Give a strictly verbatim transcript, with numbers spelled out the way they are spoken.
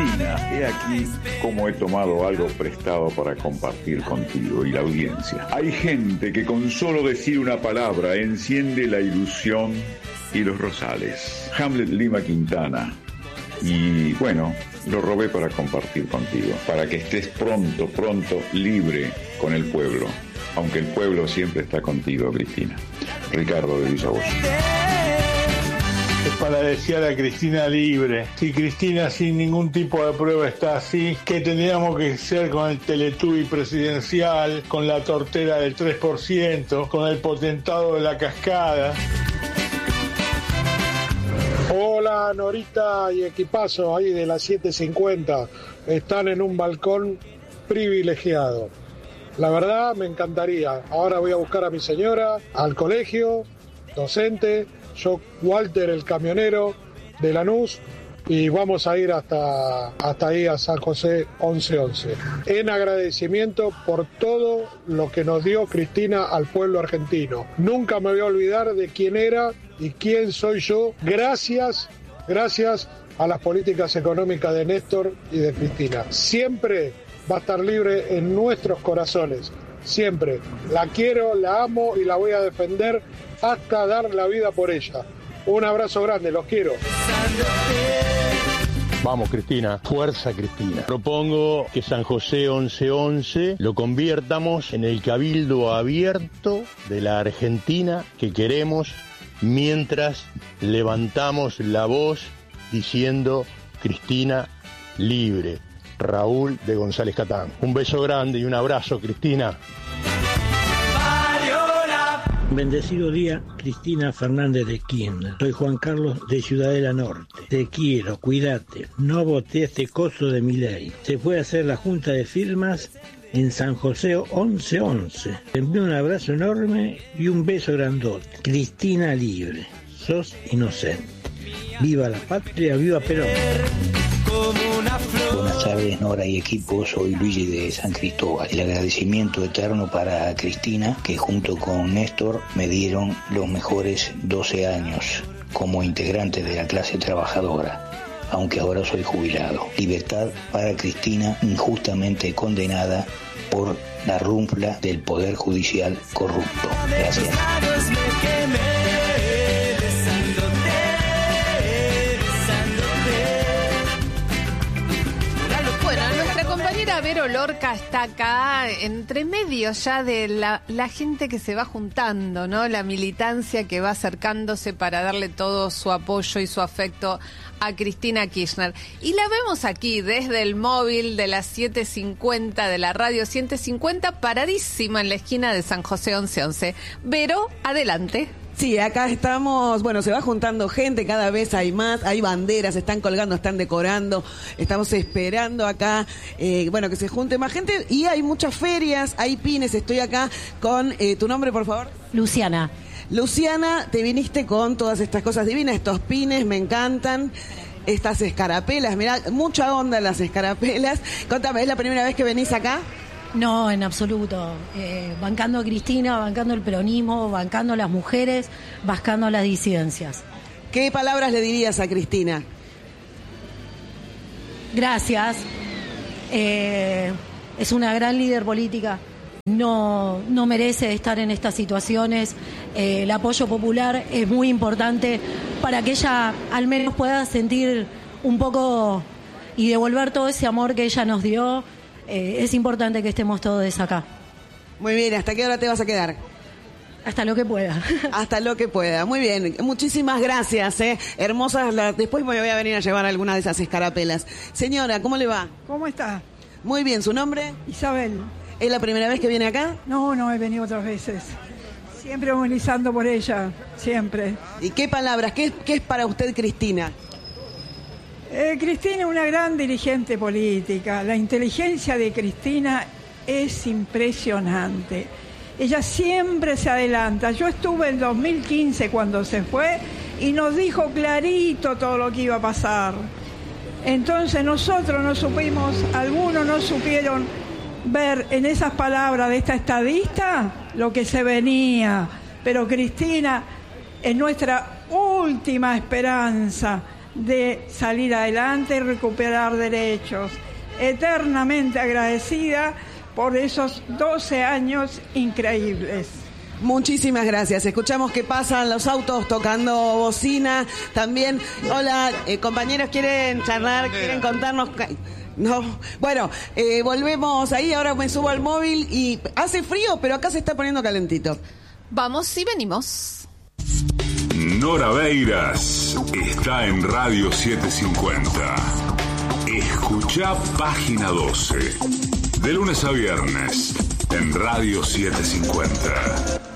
Cristina, he aquí cómo he tomado algo prestado para compartir contigo y la audiencia. Hay gente que con solo decir una palabra enciende la ilusión y los rosales. Hamlet Lima Quintana. Y bueno, lo robé para compartir contigo, para que estés pronto, pronto libre con el pueblo, aunque el pueblo siempre está contigo, Cristina. Ricardo de Villavoz. Es para desear a Cristina libre. Si Cristina sin ningún tipo de prueba está así, ¿qué tendríamos que hacer con el Teletubby presidencial, con la tortera del tres por ciento, con el potentado de la cascada? Hola Norita y equipazo ahí de las siete cincuenta. Están en un balcón privilegiado. La verdad me encantaría. Ahora voy a buscar a mi señora al colegio, docente. Yo, Walter, el camionero de Lanús, y vamos a ir hasta, hasta ahí a San José once once. En agradecimiento por todo lo que nos dio Cristina al pueblo argentino. Nunca me voy a olvidar de quién era y quién soy yo. Gracias, gracias a las políticas económicas de Néstor y de Cristina. Siempre va a estar libre en nuestros corazones. Siempre. La quiero, la amo y la voy a defender hasta dar la vida por ella. Un abrazo grande, los quiero. Vamos, Cristina, fuerza, Cristina. Propongo que San José once once lo convirtamos en el cabildo abierto de la Argentina que queremos, mientras levantamos la voz diciendo Cristina libre. Raúl de González Catán. Un beso grande y un abrazo, Cristina. Bendecido día, Cristina Fernández de Kirchner. Soy Juan Carlos de Ciudadela Norte. Te quiero, cuídate. No voté este coso de mi ley. Se fue a hacer la junta de firmas en San José once once. Te envío un abrazo enorme y un beso grandote. Cristina libre. Sos inocente. Viva la patria, viva Perón. Buenas tardes, Nora y equipo, soy Luigi de San Cristóbal. El agradecimiento eterno para Cristina, que junto con Néstor me dieron los mejores doce años como integrante de la clase trabajadora, aunque ahora soy jubilado. Libertad para Cristina, injustamente condenada por la runfla del Poder Judicial corrupto. Gracias. Vero Lorca está acá, entre medio ya de la, la gente que se va juntando, ¿no? La militancia que va acercándose para darle todo su apoyo y su afecto a Cristina Kirchner. Y la vemos aquí desde el móvil de las siete cincuenta de la radio siete cincuenta, paradísima en la esquina de San José once once. Vero, adelante. Sí, acá estamos, bueno, se va juntando gente, cada vez hay más, hay banderas, están colgando, están decorando, estamos esperando acá, eh, bueno, que se junte más gente y hay muchas ferias, hay pines, estoy acá con, eh, ¿tu nombre, por favor? Luciana. Luciana, te viniste con todas estas cosas divinas, estos pines, me encantan, estas escarapelas, mirá, mucha onda en las escarapelas. Contame, ¿es la primera vez que venís acá? No, en absoluto. Eh, bancando a Cristina, bancando el peronismo, bancando a las mujeres, bancando a las disidencias. ¿Qué palabras le dirías a Cristina? Gracias. Eh, es una gran líder política. No, no merece estar en estas situaciones. Eh, el apoyo popular es muy importante para que ella al menos pueda sentir un poco y devolver todo ese amor que ella nos dio. Eh, es importante que estemos todos acá. Muy bien, ¿hasta qué hora te vas a quedar? Hasta lo que pueda. Hasta lo que pueda. Muy bien, muchísimas gracias, ¿eh? Hermosas, las... después me voy a venir a llevar alguna de esas escarapelas. Señora, ¿cómo le va? ¿Cómo está? Muy bien, ¿su nombre? Isabel. ¿Es la primera vez que viene acá? No, no, he venido otras veces. Siempre movilizando por ella, siempre. ¿Y qué palabras? ¿Qué, qué es para usted Cristina? Eh, Cristina es una gran dirigente política. La inteligencia de Cristina es impresionante. Ella siempre se adelanta. Yo estuve en dos mil quince cuando se fue y nos dijo clarito todo lo que iba a pasar. Entonces nosotros no supimos, algunos no supieron ver en esas palabras de esta estadista lo que se venía. Pero Cristina es nuestra última esperanza. de salir adelante y recuperar derechos. Eternamente agradecida por esos doce años increíbles. Muchísimas gracias. Escuchamos que pasan los autos tocando bocina. También, hola, eh, compañeros, ¿quieren charlar? ¿Quieren contarnos? No. Bueno, eh, volvemos ahí. Ahora me subo al móvil y hace frío, pero acá se está poniendo calentito. Vamos y venimos. Nora Beiras está en Radio setecientos cincuenta. Escuchá Página doce. De lunes a viernes en Radio setecientos cincuenta.